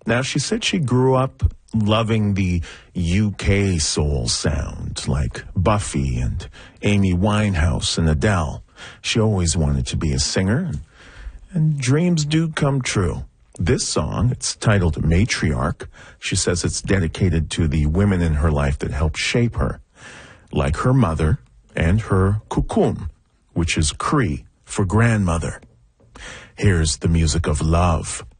Now, she said she grew up loving the UK soul sound, like Buffy and Amy Winehouse and Adele. She always wanted to be a singer, and dreams do come true. This song, it's titled Matriarch. She says it's dedicated to the women in her life that helped shape her, like her mother and her kukum, which is Cree for grandmother. Here's the music of love.